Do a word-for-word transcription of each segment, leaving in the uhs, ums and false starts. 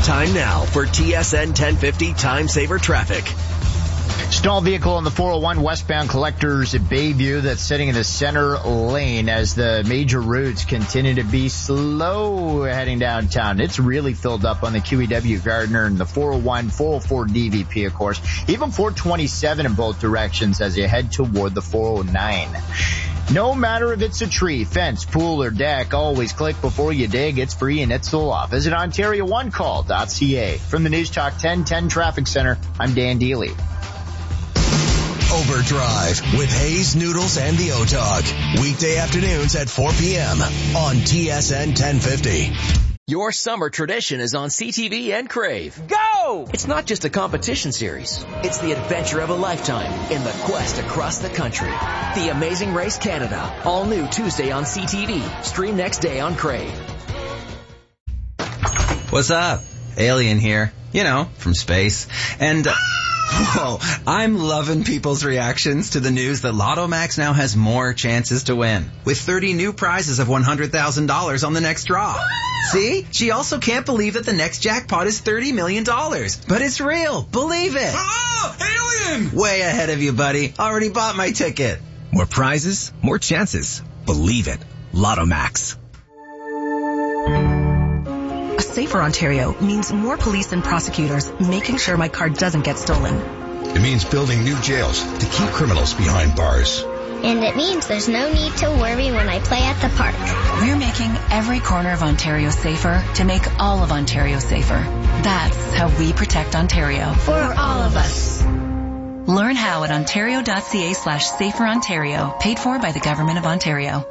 Time now for T S N ten fifty Time Saver Traffic. Stalled vehicle on the four oh one westbound Collectors at Bayview that's sitting in the center lane as the major routes continue to be slow heading downtown. It's really filled up on the Q E W Gardner and the four oh one, four oh four D V P, of course. Even four twenty-seven in both directions as you head toward the four oh nine. No matter if it's a tree, fence, pool, or deck, always click before you dig. It's free and it's the law. Visit Ontario one call dot c a. From the News Talk ten ten Traffic Center, I'm Dan Dealey. Overdrive with Hayes, Noodles, and the O-Dog. Weekday afternoons at four p.m. on T S N ten fifty. Your summer tradition is on C T V and Crave. Go! It's not just a competition series. It's the adventure of a lifetime in the quest across the country. The Amazing Race Canada. All new Tuesday on C T V. Stream next day on Crave. What's up? Alien here. You know, from space. And... Uh, Whoa, I'm loving people's reactions to the news that Lotto Max now has more chances to win, with thirty new prizes of one hundred thousand dollars on the next draw. See? She also can't believe that the next jackpot is thirty million dollars. But it's real. Believe it. Oh, alien! Way ahead of you, buddy. Already bought my ticket. More prizes, more chances. Believe it. Lotto Max. Safer Ontario means more police and prosecutors making sure my car doesn't get stolen. It means building new jails to keep criminals behind bars. And it means there's no need to worry when I play at the park. We're making every corner of Ontario safer to make all of Ontario safer. That's how we protect Ontario. For all of us. Learn how at ontario.ca slash safer Ontario. Paid for by the Government of Ontario.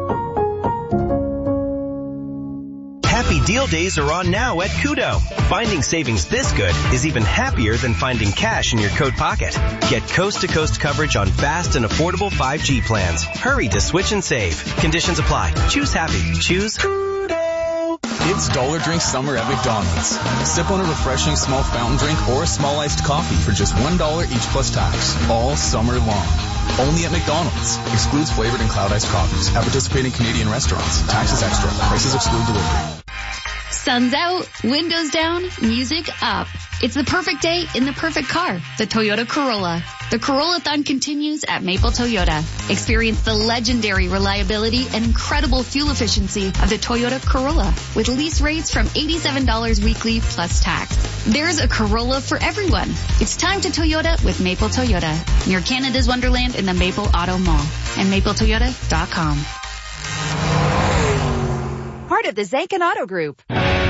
Happy deal days are on now at Koodo. Finding savings this good is even happier than finding cash in your coat pocket. Get coast-to-coast coverage on fast and affordable five G plans. Hurry to switch and save. Conditions apply. Choose happy. Choose Koodo. It's Dollar Drink Summer at McDonald's. Sip on a refreshing small fountain drink or a small iced coffee for just one dollar each plus tax. All summer long. Only at McDonald's. Excludes flavored and cloud iced coffees. At participating Canadian restaurants. Taxes extra. Prices exclude delivery. Sun's out, windows down, music up. It's the perfect day in the perfect car, the Toyota Corolla. The Corolla-thon continues at Maple Toyota. Experience the legendary reliability and incredible fuel efficiency of the Toyota Corolla with lease rates from eighty-seven dollars weekly plus tax. There's a Corolla for everyone. It's time to Toyota with Maple Toyota. Near Canada's Wonderland in the Maple Auto Mall and maple toyota dot com. Part of the Zankin Auto Group.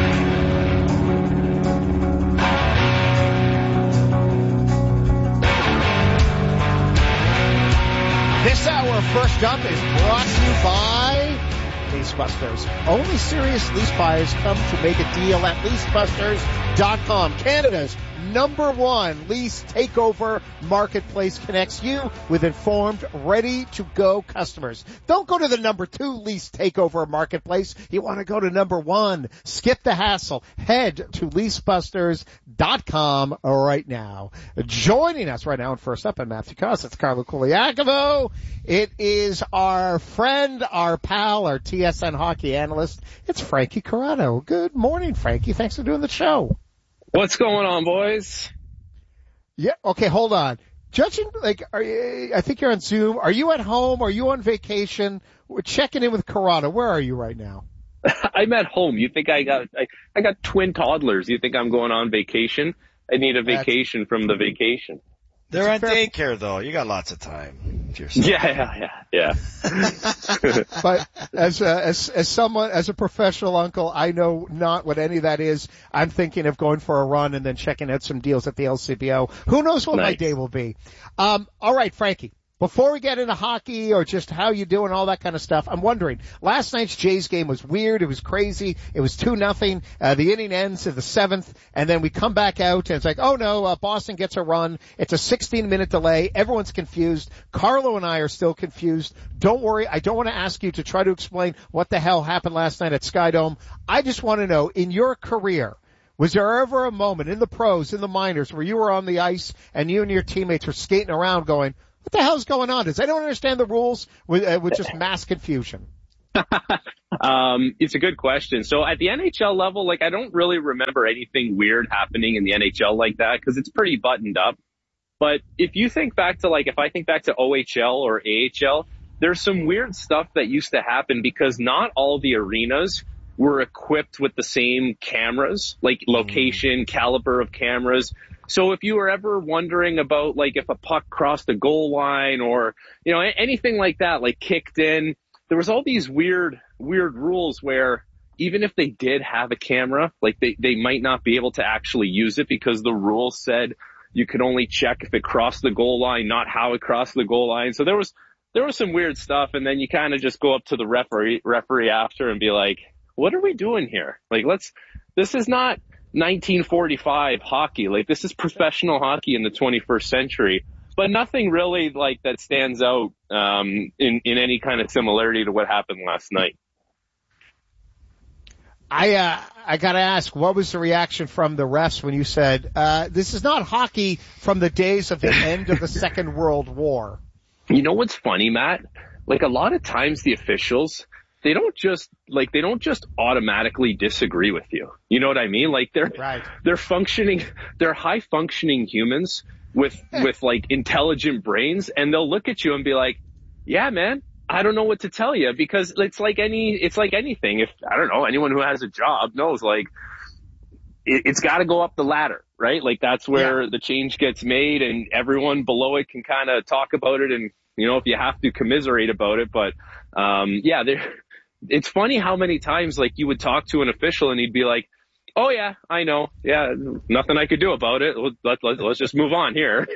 This hour, First Up, is brought to you by Leasebusters. Only serious lease buyers come to make a deal at lease busters dot com. Canada's number one lease takeover marketplace connects you with informed, ready-to-go customers. Don't go to the number two lease takeover marketplace. You want to go to number one. Skip the hassle. Head to lease busters dot com right now. Joining us right now and First Up, and Matthew Koss. It's Carlo Kuliakovo. It is our friend, our pal, our T S N hockey analyst. It's Frankie Corrado. Good morning, Frankie. Thanks for doing the show. What's going on, boys? Yeah, okay, hold on. Judging, like, are you, I think you're on Zoom. Are you at home? Are you on vacation? We're checking in with Corrado. Where are you right now? I'm at home. You think I got, I, I got twin toddlers. You think I'm going on vacation? I need a vacation That's, from the vacation. They're on daycare, though. You got lots of time. Yeah, yeah, yeah, yeah. But as, uh, as, as someone, as a professional uncle, I know not what any of that is. I'm thinking of going for a run and then checking out some deals at the L C B O. Who knows what nice. my day will be? Um, all right, Frankie. Before we get into hockey or just how you do and all that kind of stuff, I'm wondering, last night's Jays game was weird. It was crazy. It was two nothing. Uh, the inning ends in the seventh, and then we come back out, and it's like, oh no, uh, Boston gets a run. It's a sixteen minute delay. Everyone's confused. Carlo and I are still confused. Don't worry. I don't want to ask you to try to explain what the hell happened last night at Skydome. I just want to know, in your career, was there ever a moment in the pros, in the minors, where you were on the ice and you and your teammates were skating around going, what the hell's going on? Does anyone understand the rules with, uh, with just mass confusion? um, it's a good question. So at the N H L level, like I don't really remember anything weird happening in the N H L like that because it's pretty buttoned up. But if you think back to like, if I think back to O H L or A H L, there's some weird stuff that used to happen because not all the arenas were equipped with the same cameras, like location, mm. caliber of cameras. So if you were ever wondering about like if a puck crossed the goal line or, you know, anything like that, like kicked in, there was all these weird, weird rules where even if they did have a camera, like they, they might not be able to actually use it because the rules said you could only check if it crossed the goal line, not how it crossed the goal line. So there was, there was some weird stuff. And then you kind of just go up to the referee, referee after and be like, what are we doing here? Like, let's, this is not nineteen forty-five hockey. Like, this is professional hockey in the twenty-first century, but nothing really like that stands out, um, in, in any kind of similarity to what happened last night. I, uh, I gotta ask, what was the reaction from the refs when you said, uh, this is not hockey from the days of the end of the Second World War? You know what's funny, Matt? Like, a lot of times the officials, they don't just, like, they don't just automatically disagree with you. You know what I mean? Like, they're, right. they're functioning, they're high functioning humans with, with like intelligent brains, and they'll look at you and be like, yeah, man, I don't know what to tell you, because it's like any, it's like anything. If, I don't know, anyone who has a job knows, like, it, it's gotta go up the ladder, right? Like, that's where yeah. the change gets made, and everyone below it can kind of talk about it, and, you know, if you have to, commiserate about it. But, um, yeah, there, it's funny how many times, like, you would talk to an official and he'd be like, oh yeah, I know. Yeah, nothing I could do about it. Let, let, let's just move on here.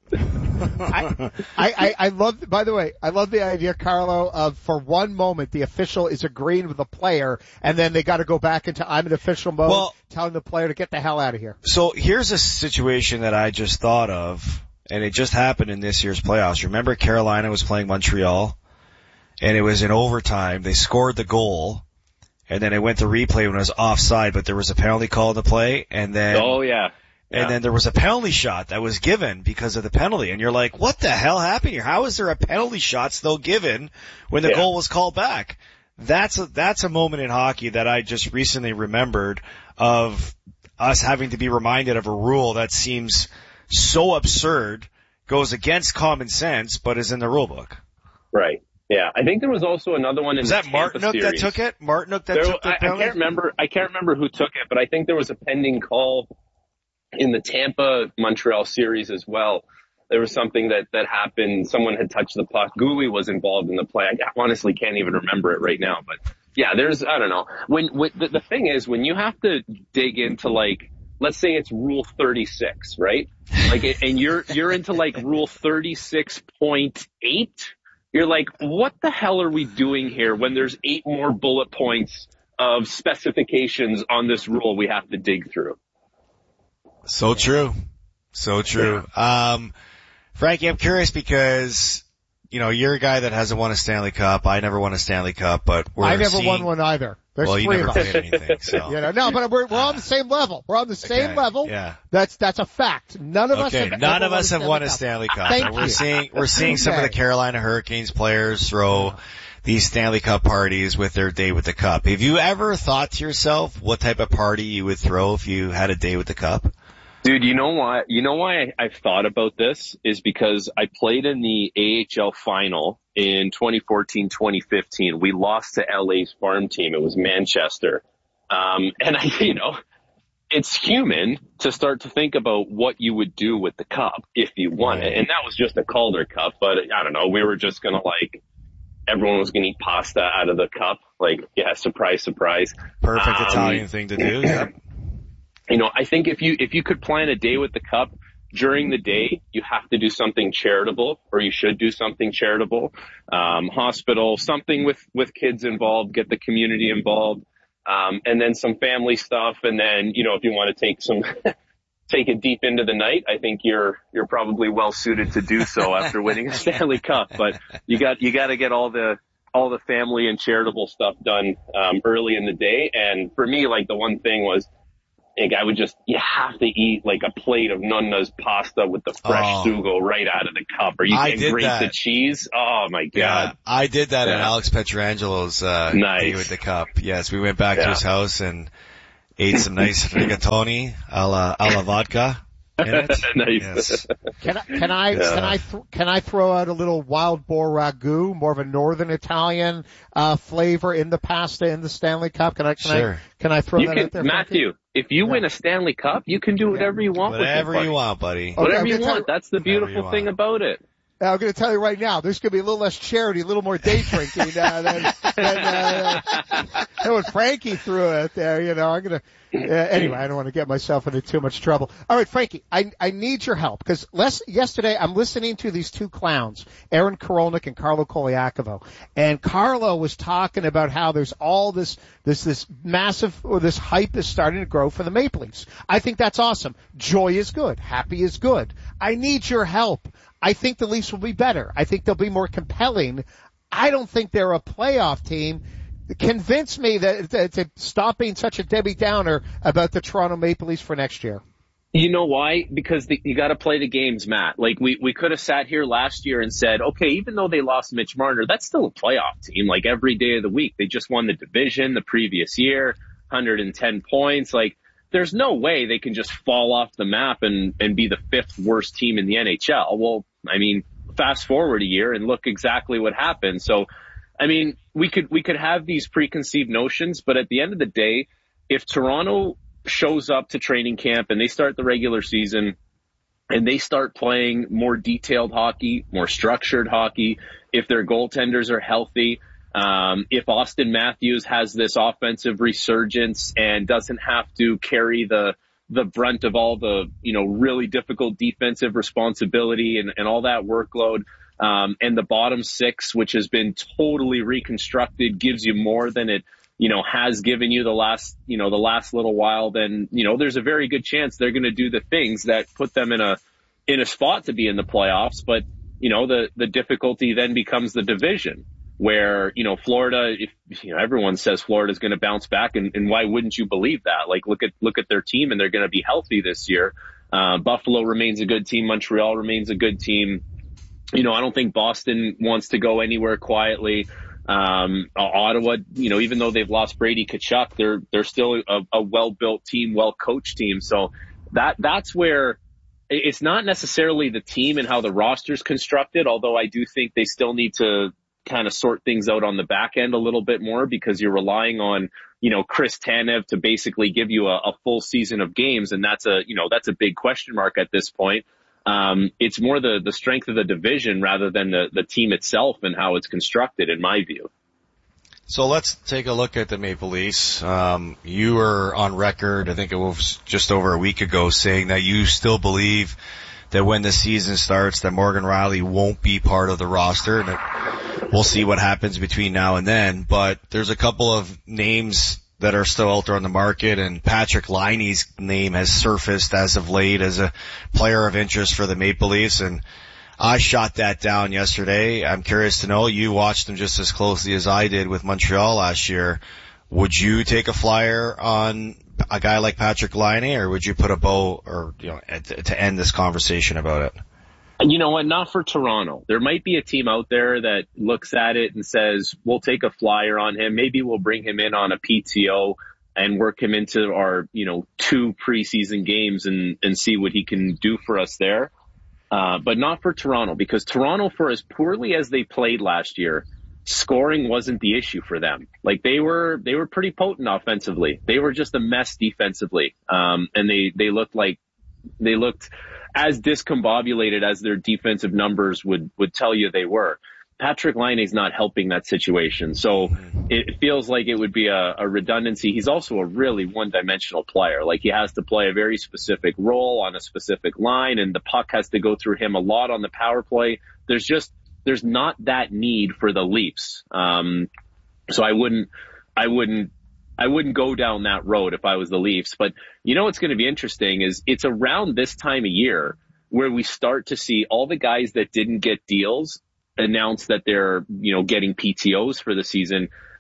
I, I, I love, by the way, I love the idea, Carlo, of for one moment the official is agreeing with the player, and then they got to go back into I'm in official mode, well, telling the player to get the hell out of here. So here's a situation that I just thought of, and it just happened in this year's playoffs. Remember Carolina was playing Montreal, and it was in overtime. They scored the goal, and then it went to replay when it was offside, but there was a penalty call in the play, and then oh yeah. And yeah. then there was a penalty shot that was given because of the penalty. And you're like, what the hell happened here? How is there a penalty shot still given when the yeah. goal was called back? That's a, that's a moment in hockey that I just recently remembered of us having to be reminded of a rule that seems so absurd, goes against common sense, but is in the rule book. Right. Yeah. I think there was also another one in was the that Tampa Martinook series. that took it? Martinook that there, took the I, penalty? I can't remember, I can't remember who took it, but I think there was a pending call in the Tampa Montreal series as well. There was something that, that happened. Someone had touched the puck. Gouli was involved in the play. I honestly can't even remember it right now, but yeah, there's, I don't know. When, when the, the thing is, when you have to dig into like, let's say it's rule thirty-six, right? Like, and you're, you're into like rule thirty-six point eight. You're like, what the hell are we doing here when there's eight more bullet points of specifications on this rule we have to dig through? So true. So true. Yeah. Um, Frankie, I'm curious because, you know, you're a guy that hasn't won a Stanley Cup. I never won a Stanley Cup, but we're I never seeing... won one either. There's well, three you never of us. played anything, so. You know, no, but we're, we're on the same level. We're on the same okay. level. Yeah. That's, that's a fact. None of okay. us have None of won us have won a Stanley Cup. Thank and we're you. seeing, we're seeing some of the Carolina Hurricanes players throw these Stanley Cup parties with their day with the cup. Have you ever thought to yourself what type of party you would throw if you had a day with the cup? Dude, you know why, you know why I, I've thought about this is because I played in the A H L final in twenty fourteen twenty fifteen. We lost to L A's farm team. It was Manchester. Um, and I, you know, it's human to start to think about what you would do with the cup if you won it. And that was just a Calder Cup, but I don't know. We were just going to like, everyone was going to eat pasta out of the cup. Like, yeah, surprise, surprise. Perfect um, Italian thing to do. Yep. You know, I think if you, if you could plan a day with the cup during the day, you have to do something charitable, or you should do something charitable. Um, hospital, something with, with kids involved, get the community involved. Um, and then some family stuff. And then, you know, if you want to take some, take it deep into the night, I think you're, you're probably well suited to do so after winning a Stanley Cup. But you got, you got to get all the, all the family and charitable stuff done, um, early in the day. And for me, like the one thing was, Like I would just, you have to eat like a plate of Nonna's pasta with the fresh Oh. sugo right out of the cup. Or you I can did grate that. the cheese. Oh my God. Yeah, I did that at Yeah. Alex Petrangelo's uh, Nice. day with the cup. Yes, we went back Yeah. to his house and ate some nice rigatoni a la, a la vodka in it. Nice. Yes. Can I can I Yeah. can I th- can I throw out a little wild boar ragu, more of a northern Italian uh flavor in the pasta in the Stanley Cup? Can I can Sure. I can I throw You that can, out there, Matthew, if you win a Stanley Cup, you can do whatever you want Whatever with it, you buddy. want, buddy. Okay, Whatever I'm you gonna tell want. That's the Whatever you beautiful want. thing about it. I'm going to tell you right now, there's going to be a little less charity, a little more day drinking uh, than, than, uh, than when Frankie threw it there. You know, I'm going to. Uh, anyway, I don't want to get myself into too much trouble. All right, Frankie, I I need your help because les- yesterday I'm listening to these two clowns, Aaron Korolnik and Carlo Koliakovo, and Carlo was talking about how there's all this this this massive or this hype is starting to grow for the Maple Leafs. I think that's awesome. Joy is good. Happy is good. I need your help. I think the Leafs will be better. I think they'll be more compelling. I don't think they're a playoff team. Convince me that, that to stop being such a Debbie Downer about the Toronto Maple Leafs for next year. You know why? Because the, you got to play the games, Matt. Like we we could have sat here last year and said, okay, even though they lost Mitch Marner, that's still a playoff team. Like every day of the week, they just won the division the previous year, one hundred ten points. Like there's no way they can just fall off the map and and be the fifth worst team in the N H L. Well, I mean, fast forward a year and look exactly what happened. So, I mean, we could we could have these preconceived notions, but at the end of the day, if Toronto shows up to training camp and they start the regular season and they start playing more detailed hockey, more structured hockey, if their goaltenders are healthy, um, if Austin Matthews has this offensive resurgence and doesn't have to carry the the brunt of all the, you know, really difficult defensive responsibility and, and all that workload, um, and the bottom six, which has been totally reconstructed, gives you more than it, you know, has given you the last, you know, the last little while, then, you know, there's a very good chance they're going to do the things that put them in a, in a spot to be in the playoffs. But, you know, the, the difficulty then becomes the division where, you know, Florida, if, you know, everyone says Florida's going to bounce back. And, and why wouldn't you believe that? Like, look at, look at their team and they're going to be healthy this year. Uh, Buffalo remains a good team. Montreal remains a good team. You know, I don't think Boston wants to go anywhere quietly. Um, Ottawa, you know, even though they've lost Brady Tkachuk, they're, they're still a, a well-built team, well-coached team. So that, that's where it's not necessarily the team and how the roster's constructed, although I do think they still need to kind of sort things out on the back end a little bit more because you're relying on, you know, Chris Tanev to basically give you a, a full season of games. And that's a, you know, that's a big question mark at this point. Um, it's more the, the strength of the division rather than the, the team itself and how it's constructed, in my view. So let's take a look at the Maple Leafs. Um, you were on record, I think it was just over a week ago, saying that you still believe that when the season starts that Morgan Rielly won't be part of the roster. And it, we'll see what happens between now and then. But there's a couple of names that are still out there on the market, and Patrick Laine's name has surfaced as of late as a player of interest for the Maple Leafs, and I shot that down yesterday. I'm curious to know, you watched them just as closely as I did with Montreal last year. Would you take a flyer on a guy like Patrick Laine, or would you put a bow or, you know, to end this conversation about it? You know what? Not for Toronto. There might be a team out there that looks at it and says, we'll take a flyer on him. Maybe we'll bring him in on a P T O and work him into our, you know, two preseason games and, and see what he can do for us there. Uh, but not for Toronto, because Toronto, for as poorly as they played last year, scoring wasn't the issue for them. Like they were, they were pretty potent offensively. They were just a mess defensively. Um, and they, they looked like, they looked as discombobulated as their defensive numbers would, would tell you they were. Patrick Laine's not helping that situation. So it feels like it would be a, a redundancy. He's also a really one-dimensional player. Like he has to play a very specific role on a specific line, and the puck has to go through him a lot on the power play. There's just, there's not that need for the Leafs. Um, so I wouldn't, I wouldn't, I wouldn't go down that road if I was the Leafs. But you know what's going to be interesting is it's around this time of year where we start to see all the guys that didn't get deals announce that they're, you know, getting P T Os for the season.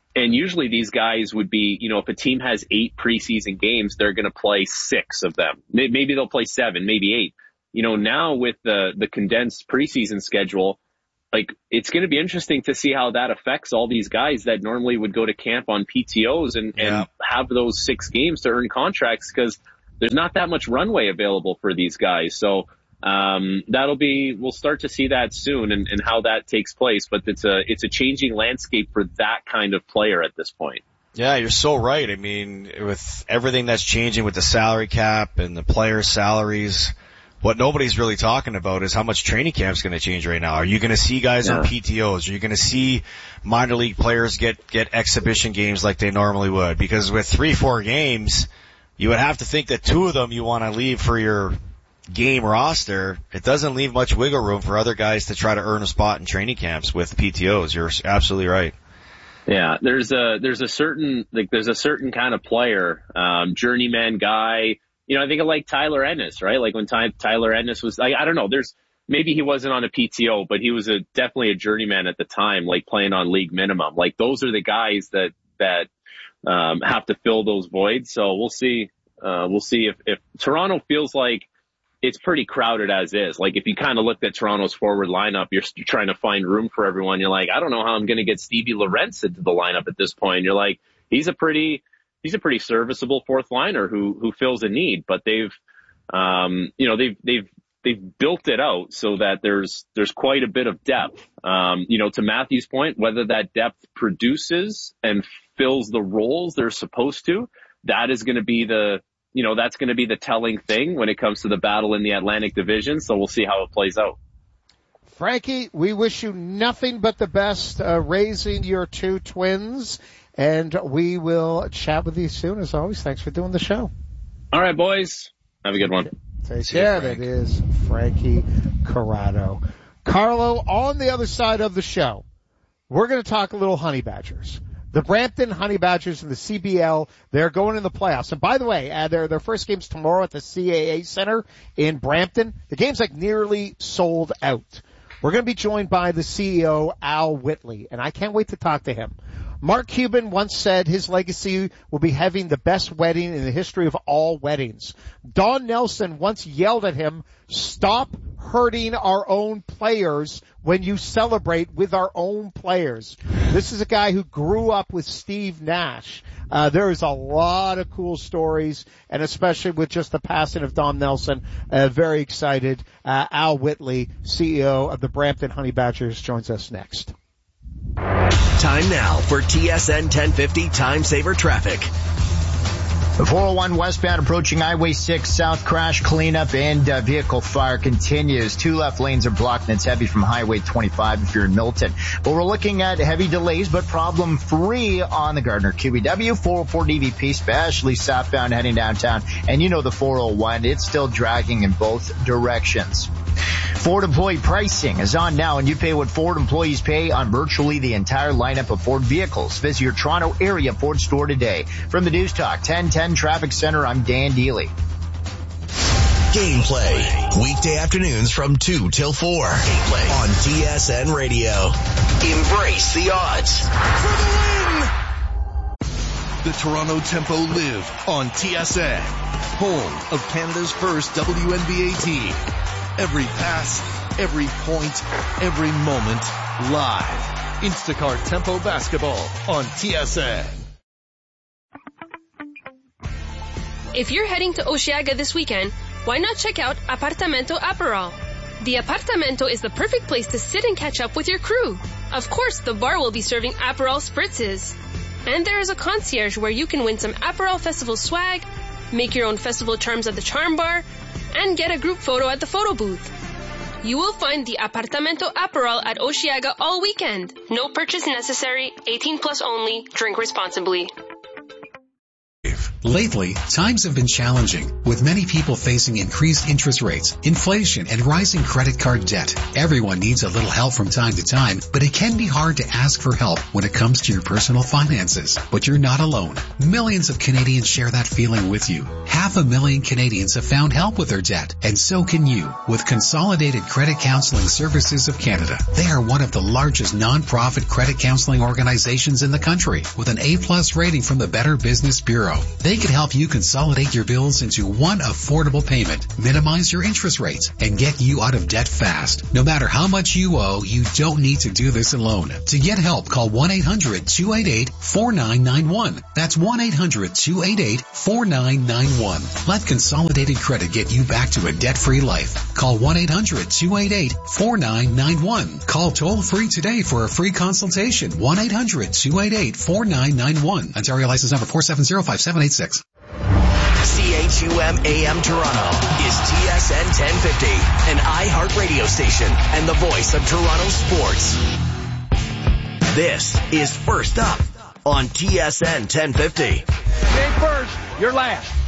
And usually these guys would be, you know, if a team has eight preseason games, they're going to play six of them. Maybe they'll play seven, maybe eight. You know, now with the, the condensed preseason schedule, like, it's going to be interesting to see how that affects all these guys that normally would go to camp on P T Os and, yeah. and have those six games to earn contracts, because there's not that much runway available for these guys. So, um, that'll be, we'll start to see that soon and, and how that takes place. But it's a, it's a changing landscape for that kind of player at this point. Yeah, you're so right. I mean, with everything that's changing with the salary cap and the players' salaries, what nobody's really talking about is how much training camp's going to change right now. Are you going to see guys yeah. on P T Os? Are you going to see minor league players get, get exhibition games like they normally would? Because with three, four games, you would have to think that two of them you want to leave for your game roster. It doesn't leave much wiggle room for other guys to try to earn a spot in training camps with P T Os. You're absolutely right. Yeah, there's a, there's a certain, like, there's a certain kind of player, um, journeyman guy. You know, I think of like Tyler Ennis, right? Like when Ty- Tyler Ennis was, I, I don't know, there's, maybe he wasn't on a P T O, but he was a, definitely a journeyman at the time, like playing on league minimum. Like those are the guys that, that, um, have to fill those voids. So we'll see, uh, we'll see if, if Toronto feels like it's pretty crowded as is. Like if you kind of looked at Toronto's forward lineup, you're, you're trying to find room for everyone. You're like, I don't know how I'm going to get Stevie Lorentz into the lineup at this point. You're like, he's a pretty, He's a pretty serviceable fourth liner who, who fills a need, but they've, um, you know, they've, they've, they've built it out so that there's, there's quite a bit of depth. Um, you know, to Matthew's point, whether that depth produces and fills the roles they're supposed to, that is going to be the, you know, that's going to be the telling thing when it comes to the battle in the Atlantic Division. So we'll see how it plays out. Frankie, we wish you nothing but the best, uh, raising your two twins. And we will chat with you soon. As always, thanks for doing the show. All right, boys. Have a good one. Take care. That is Frankie Corrado. Carlo, on the other side of the show, we're going to talk a little Honey Badgers. The Brampton Honey Badgers in the C B L, they're going in the playoffs. And by the way, uh, their, their first game's tomorrow at the C A A Center in Brampton. The game's like nearly sold out. We're going to be joined by the C E O, Al Whitley, and I can't wait to talk to him. Mark Cuban once said his legacy will be having the best wedding in the history of all weddings. Don Nelson once yelled at him, "Stop hurting our own players when you celebrate with our own players." This is a guy who grew up with Steve Nash. Uh, there is a lot of cool stories, and especially with just the passing of Don Nelson, uh, very excited. Uh, Al Whitley, C E O of the Brampton Honey Badgers, joins us next. Time now for T S N ten fifty Time Saver Traffic. The four oh one westbound approaching Highway six south crash cleanup and uh, vehicle fire continues. Two left lanes are blocked and it's heavy from Highway twenty-five if you're in Milton. But we're looking at heavy delays but problem free on the Gardner Q E W four oh four D V P, especially southbound heading downtown. And you know the four oh one, it's still dragging in both directions. Ford employee pricing is on now, and you pay what Ford employees pay on virtually the entire lineup of Ford vehicles. Visit your Toronto area Ford store today. From the News Talk ten ten Traffic Center, I'm Dan Deely. Gameplay, weekday afternoons from two till four. Gameplay on T S N Radio. Embrace the odds. For the win! The Toronto Tempo live on T S N, home of Canada's first W N B A team. Every pass, every point, every moment, live. Instacart Tempo Basketball on T S N. If you're heading to Osheaga this weekend, why not check out Apartamento Aperol? The Apartamento is the perfect place to sit and catch up with your crew. Of course, the bar will be serving Aperol spritzes. And there is a concierge where you can win some Aperol Festival swag, make your own festival charms at the Charm Bar, and get a group photo at the photo booth. You will find the Apartamento Aperol at Osheaga all weekend. No purchase necessary, eighteen plus only, drink responsibly. Lately, times have been challenging, with many people facing increased interest rates, inflation, and rising credit card debt. Everyone needs a little help from time to time, but it can be hard to ask for help when it comes to your personal finances. But you're not alone. Millions of Canadians share that feeling with you. Half a million Canadians have found help with their debt, and so can you with Consolidated Credit Counseling Services of Canada. They are one of the largest non-profit credit counseling organizations in the country with an A-plus rating from the Better Business Bureau. They can help you consolidate your bills into one affordable payment, minimize your interest rates, and get you out of debt fast. No matter how much you owe, you don't need to do this alone. To get help, call one eight hundred two eight eight four nine nine one. That's one eight hundred two eight eight four nine nine one. Let Consolidated Credit get you back to a debt-free life. Call one eight hundred two eight eight four nine nine one. Call toll-free today for a free consultation. one eight hundred two eight eight four nine nine one. Ontario license number four seven zero five seven eight six. C H U M A M Toronto is T S N ten fifty, an iHeart radio station and the voice of Toronto sports. This is First Up on T S N ten fifty. Game first, you're last.